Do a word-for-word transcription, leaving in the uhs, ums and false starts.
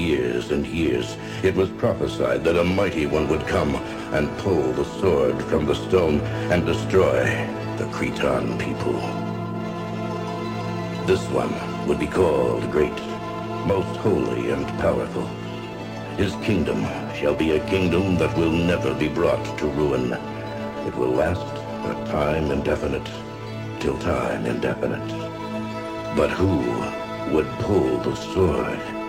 years and years, it was prophesied that a mighty one would come and pull the sword from the stone and destroy the Cretan people. This one would be called Great, most holy and powerful. His kingdom shall be a kingdom that will never be brought to ruin. It will last a time indefinite, till time indefinite. But who would pull the sword?